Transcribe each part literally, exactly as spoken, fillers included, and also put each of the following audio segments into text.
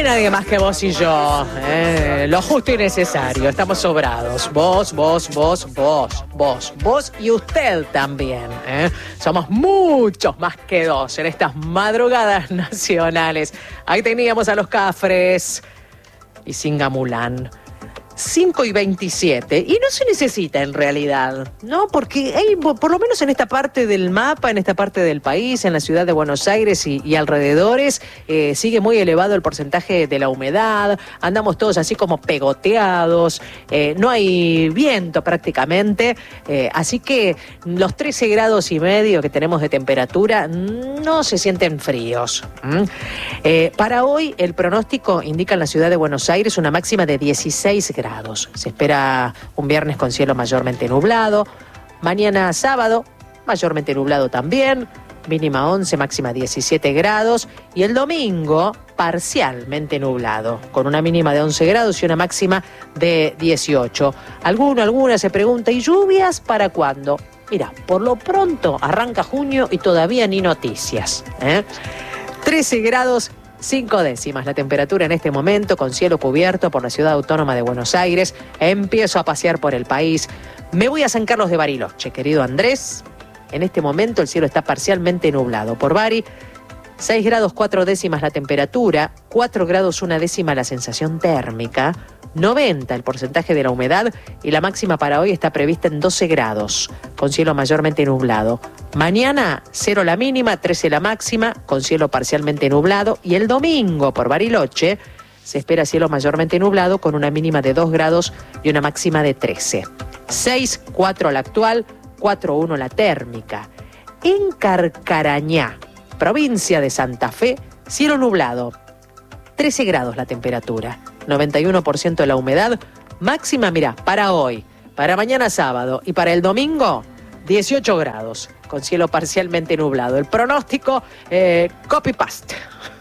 hay nadie más que vos y yo. Eh, lo justo y necesario. Estamos sobrados. Vos, vos, vos, vos, vos, vos y usted también. Eh. Somos muchos más que dos en estas madrugadas nacionales. Ahí teníamos a los Cafres y Singamulán. cinco y veintisiete, y no se necesita en realidad, ¿no? Porque hay, por lo menos en esta parte del mapa, en esta parte del país, en la ciudad de Buenos Aires y, y alrededores, eh, sigue muy elevado el porcentaje de la humedad, andamos todos así como pegoteados, eh, no hay viento prácticamente, eh, así que los trece grados y medio que tenemos de temperatura no se sienten fríos. ¿Mm? Eh, para hoy el pronóstico indica en la ciudad de Buenos Aires una máxima de dieciséis grados. Se espera un viernes con cielo mayormente nublado. Mañana sábado, mayormente nublado también. Mínima once, máxima diecisiete grados. Y el domingo, parcialmente nublado, con una mínima de once grados y una máxima de dieciocho. Alguno, alguna se pregunta, ¿y lluvias para cuándo? Mira, por lo pronto arranca junio y todavía ni noticias, ¿eh? trece grados. Cinco décimas la temperatura en este momento, con cielo cubierto por la ciudad autónoma de Buenos Aires. Empiezo a pasear por el país. Me voy a San Carlos de Bariloche, querido Andrés. En este momento el cielo está parcialmente nublado. Por Bari, seis grados cuatro décimas la temperatura, cuatro grados una décima la sensación térmica, noventa el porcentaje de la humedad y la máxima para hoy está prevista en doce grados, con cielo mayormente nublado. Mañana, cero la mínima, trece la máxima, con cielo parcialmente nublado. Y el domingo, por Bariloche, se espera cielo mayormente nublado con una mínima de dos grados y una máxima de trece. seis, cuatro la actual, cuatro, uno la térmica. En Carcarañá, provincia de Santa Fe, cielo nublado, trece grados la temperatura, noventa y uno por ciento la humedad, máxima, mirá, para hoy, para mañana sábado y para el domingo, dieciocho grados, con cielo parcialmente nublado. El pronóstico, eh, copy-paste,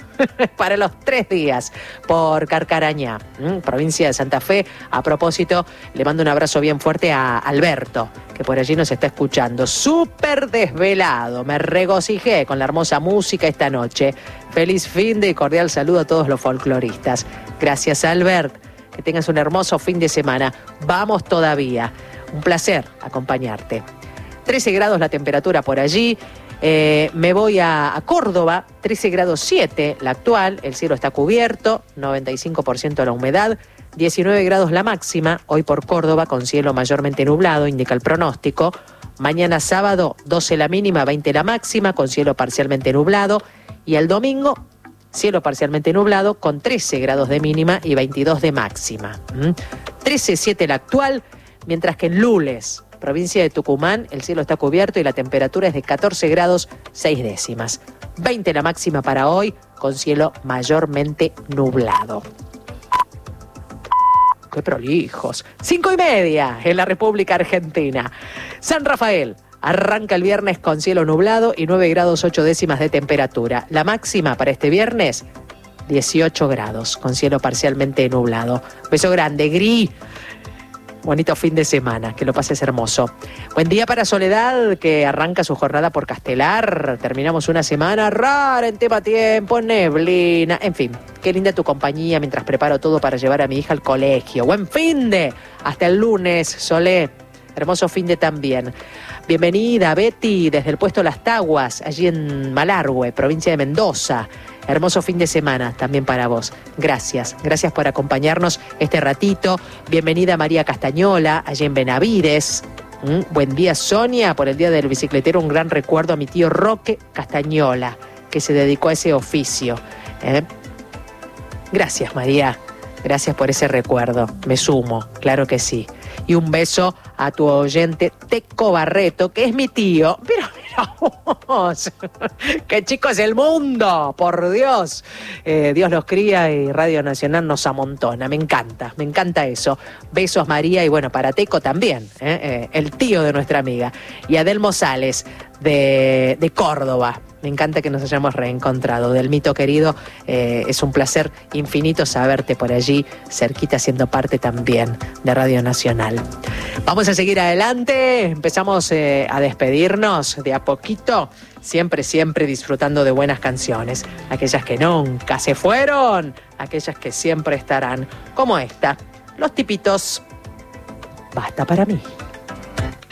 para los tres días por Carcarañá, ¿m? provincia de Santa Fe. A propósito, le mando un abrazo bien fuerte a Alberto, que por allí nos está escuchando. Súper desvelado, me regocijé con la hermosa música esta noche. Feliz fin de y cordial saludo a todos los folcloristas. Gracias, Albert. Que tengas un hermoso fin de semana. Vamos todavía. Un placer acompañarte. trece grados la temperatura por allí. Eh, me voy a, a Córdoba, trece grados siete la actual, el cielo está cubierto, noventa y cinco por ciento la humedad, diecinueve grados la máxima, hoy por Córdoba con cielo mayormente nublado, indica el pronóstico. Mañana sábado, doce la mínima, veinte la máxima, con cielo parcialmente nublado. Y el domingo, cielo parcialmente nublado, con trece grados de mínima y veintidós de máxima. ¿Mm? trece siete la actual, mientras que en Lules, provincia de Tucumán, el cielo está cubierto y la temperatura es de catorce grados seis décimas. veinte la máxima para hoy, con cielo mayormente nublado. ¡Qué prolijos! Cinco y media en la República Argentina. San Rafael arranca el viernes con cielo nublado y nueve grados ocho décimas de temperatura. La máxima para este viernes, dieciocho grados, con cielo parcialmente nublado. Beso grande, Gris. Bonito fin de semana, que lo pases hermoso. Buen día para Soledad, que arranca su jornada por Castelar. Terminamos una semana rara en tema tiempo, neblina, en fin. Qué linda tu compañía mientras preparo todo para llevar a mi hija al colegio. Buen fin de, hasta el lunes, Solé. Hermoso fin de también. Bienvenida, Betty, desde el puesto Las Taguas, allí en Malargüe, provincia de Mendoza. Hermoso fin de semana también para vos. Gracias, gracias por acompañarnos este ratito. Bienvenida María Castañola, allí en Benavides. ¿Mm? Buen día, Sonia, por el Día del Bicicletero. Un gran recuerdo a mi tío Roque Castañola, que se dedicó a ese oficio. ¿Eh? Gracias, María. Gracias por ese recuerdo. Me sumo, claro que sí. Y un beso a tu oyente Teco Barreto, que es mi tío. Pero mira vos, qué chico es el mundo, por Dios. Eh, Dios los cría y Radio Nacional nos amontona. Me encanta, me encanta eso. Besos, María, y bueno, para Teco también, ¿eh? Eh, el tío de nuestra amiga. Y Adelmo Sales, de, de Córdoba. Me encanta que nos hayamos reencontrado. Delmito querido, eh, es un placer infinito saberte por allí, cerquita, siendo parte también de Radio Nacional. Vamos a seguir adelante, empezamos eh, a despedirnos de a poquito, siempre, siempre disfrutando de buenas canciones. Aquellas que nunca se fueron, aquellas que siempre estarán, como esta, Los Tipitos, Basta para mí.